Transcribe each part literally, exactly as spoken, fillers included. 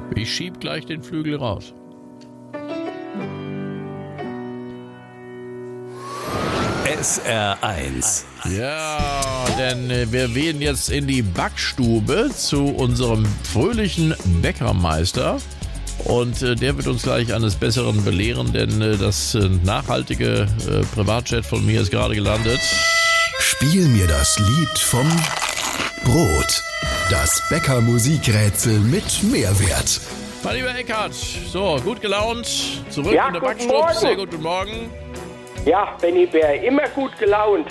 Ich schieb gleich den Flügel raus. S R eins. Ja, denn äh, wir gehen jetzt in die Backstube zu unserem fröhlichen Bäckermeister. Und äh, der wird uns gleich eines Besseren belehren, denn äh, das äh, nachhaltige äh, Privatjet von mir ist gerade gelandet. Spiel mir das Lied vom Brot. Das Bäcker-Musikrätsel mit Mehrwert. Mein lieber Eckhardt, so, gut gelaunt, zurück Ja, in der guten Backstube. Morgen. Sehr guten Morgen. Ja, Benny Bär, immer gut gelaunt.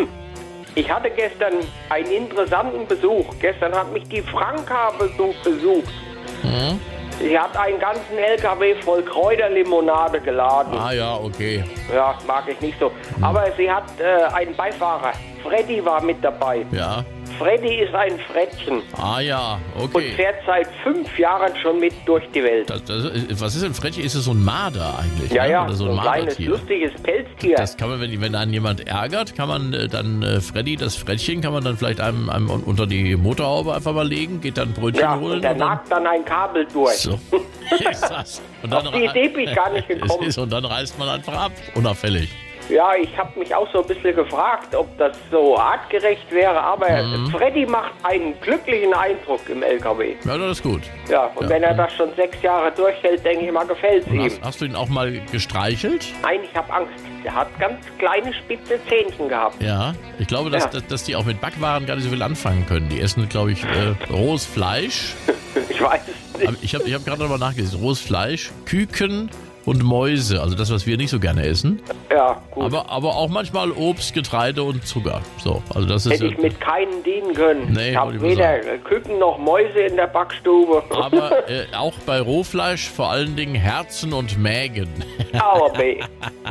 Ich hatte gestern einen interessanten Besuch. Gestern hat mich die Franka besuch, besucht. Mhm. Sie hat einen ganzen L K W voll Kräuterlimonade geladen. Ah ja, okay. Ja, mag ich nicht so. Aber sie hat äh, einen Beifahrer. Freddy war mit dabei. Ja. Freddy ist ein Frettchen Ah ja, und okay. fährt seit fünf Jahren schon mit durch die Welt. Das, das, was ist ein Frettchen? Ist es so ein Marder eigentlich? Ja, ne? ja, Oder so so ein ein kleines, Mardertier? lustiges Pelztier. Das kann man, wenn, wenn einen jemand ärgert, kann man äh, dann äh, Freddy, das Frettchen, kann man dann vielleicht einem, einem unter die Motorhaube einfach mal legen, geht dann ein Brötchen Ja, holen. und der und dann, nagt dann ein Kabel durch. so. Ist das. Und Auf die Idee bin ich gar nicht gekommen. Es ist, und dann reißt man einfach ab, unauffällig. Ja, ich habe mich auch so ein bisschen gefragt, ob das so artgerecht wäre, aber Mhm. Freddy macht einen glücklichen Eindruck im L K W. Ja, das ist gut. Ja, und Ja. wenn er das schon sechs Jahre durchhält, denke ich mal, gefällt es Und ihm. hast, hast du ihn auch mal gestreichelt? Nein, ich habe Angst. Der hat ganz kleine, spitze Zähnchen gehabt. Ja. Ich glaube, dass, Ja. dass, dass die auch mit Backwaren gar nicht so viel anfangen können. Die essen, glaube ich, äh, rohes Fleisch. Ich weiß es nicht. Aber ich habe ich hab gerade nochmal nachgelesen. Rohes Fleisch, Küken und Mäuse. Also das, was wir nicht so gerne essen. Ja, gut. Aber, aber auch manchmal Obst, Getreide und Zucker. So, also das ist Hätte ich mit keinen dienen können. Nee, ich wollte habe ich mal weder Küken noch Mäuse in der Backstube. aber äh, auch bei Rohfleisch vor allen Dingen Herzen und Mägen. Aber weh.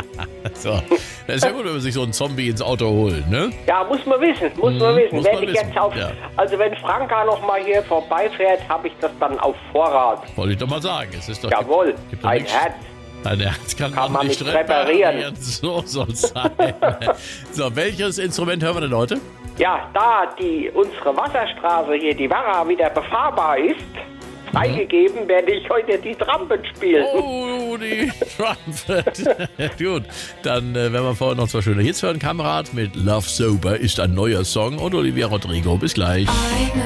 So. Das ist ja gut, wenn man sich so einen Zombie ins Auto holt, ne? Ja, muss man wissen, muss man Mhm, wissen. muss Werde man ich wissen, jetzt auf, ja. Also wenn Franka noch mal hier vorbeifährt, habe ich das dann auf Vorrat. Wollte ich doch mal sagen. Es ist doch, Jawohl, gibt, gibt doch ein nichts- Herz. Ein Herz kann, Kann man nicht nicht reparieren. So soll es sein. So, welches Instrument hören wir denn heute? Ja, da die unsere Wasserstraße hier, die Werra, wieder befahrbar ist, freigegeben, werde ich heute die Trumpet spielen. Oh, die Trumpet. Gut, dann äh, werden wir vorher noch zwei schöne Hits hören. Kamerad mit Love Sober ist ein neuer Song und Olivia Rodrigo. Bis gleich. I know